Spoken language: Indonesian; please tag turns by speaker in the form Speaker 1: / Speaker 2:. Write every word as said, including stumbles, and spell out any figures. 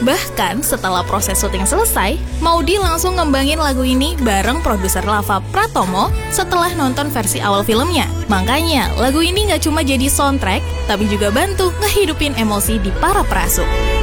Speaker 1: Bahkan setelah proses syuting selesai, Maudy langsung ngembangin lagu ini bareng produser Lava Pratomo setelah nonton versi awal filmnya. Makanya lagu ini gak cuma jadi soundtrack, tapi juga bantu ngehidupin emosi di para perasuk.